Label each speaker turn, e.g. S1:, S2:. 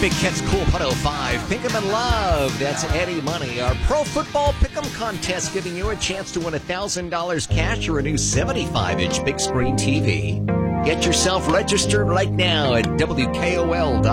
S1: Big Cat's Cool 105. Pick'em in Love. That's Eddie Money. Our Pro Football Pick'em contest giving you a chance to win $1,000 cash or a new 75-inch big screen TV. Get yourself registered right now at WKOL.com.